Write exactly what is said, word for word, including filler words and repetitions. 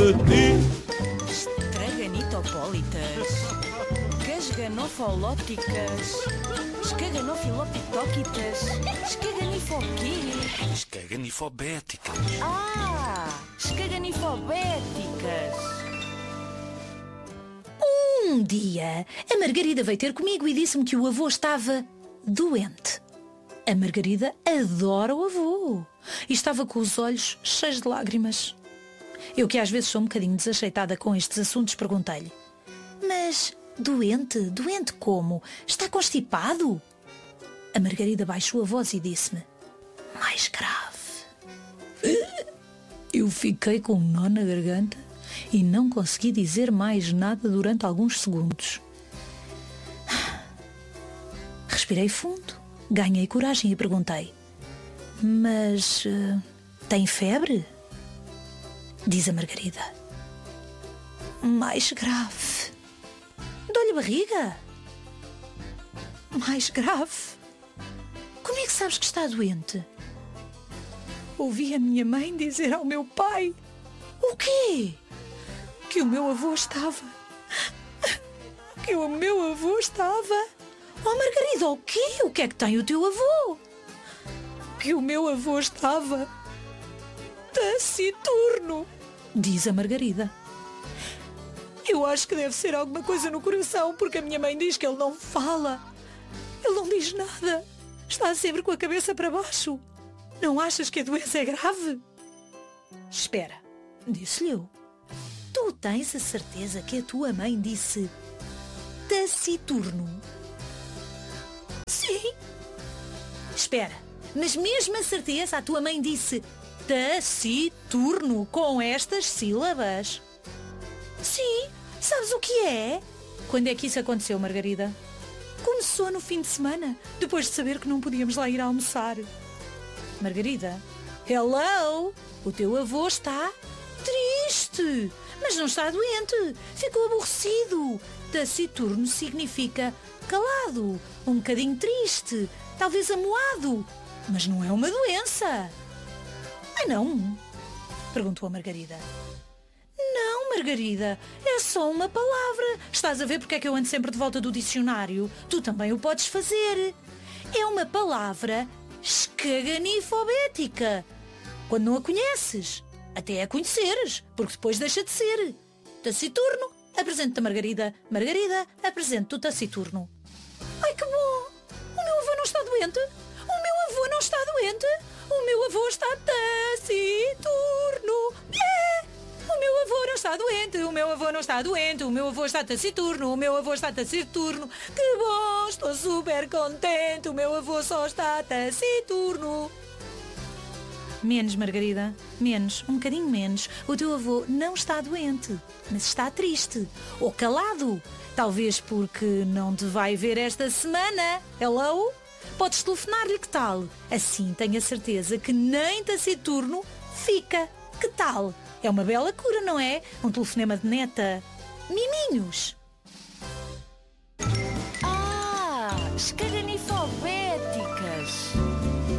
ti. Estraganitopólitas, casganofolópticas, escaganofilopitóquitas, escaganifoquê. Escaganifobéticas. Ah, escaganifobéticas. Um dia, a Margarida veio ter comigo e disse-me que o avô estava doente. A Margarida adora o avô e estava com os olhos cheios de lágrimas. Eu, que às vezes sou um bocadinho desajeitada com estes assuntos, perguntei-lhe: mas doente? Doente como? Está constipado? A Margarida baixou a voz e disse-me: mais grave. Eu fiquei com um nó na garganta e não consegui dizer mais nada durante alguns segundos. Respirei fundo, ganhei coragem e perguntei: mas uh, tem febre? Diz a Margarida: mais grave. Dói-lhe a barriga? Mais grave. Como é que sabes que está doente? Ouvi a minha mãe dizer ao meu pai. O quê? Que o meu avô estava. Que o meu avô estava. Oh, Margarida, o quê? O que é que tem o teu avô? Que o meu avô estava taciturno, diz a Margarida. Eu acho que deve ser alguma coisa no coração, porque a minha mãe diz que ele não fala. Ele não diz nada. Está sempre com a cabeça para baixo. Não achas que a doença é grave? Espera, disse-lhe eu. Tu tens a certeza que a tua mãe disse taciturno? Sim. Espera, mas mesmo a certeza a tua mãe disse taciturno com estas sílabas? Sim. Sabes o que é? Quando é que isso aconteceu, Margarida? Começou no fim de semana, depois de saber que não podíamos lá ir almoçar. Margarida, hello! O teu avô está triste, mas não está doente. Ficou aborrecido. Taciturno significa calado, um bocadinho triste, talvez amuado. Mas não é uma doença. Ah, não? Perguntou a Margarida. Não, Margarida, é só uma palavra. Estás a ver porque é que eu ando sempre de volta do dicionário? Tu também o podes fazer. É uma palavra escaganifobética. Quando não a conheces, até a conheceres, porque depois deixa de ser. Taciturno, apresento-te a Margarida. Margarida, apresento-te o taciturno. Ai, que bom! O meu avô não está doente? O meu avô não está doente? O meu avô está taciturno. Yeah! O meu avô não está doente, o meu avô não está doente, o meu avô está taciturno, o meu avô está taciturno. Que bom, estou super contente, o meu avô só está taciturno. Menos, Margarida, menos, um bocadinho menos. O teu avô não está doente, mas está triste ou calado. Talvez porque não te vai ver esta semana. Hello? Podes telefonar-lhe, que tal? Assim tenho a certeza que nem taciturno fica. Que tal? É uma bela cura, não é? Um telefonema de neta. Miminhos. Ah, escaganifobéticas.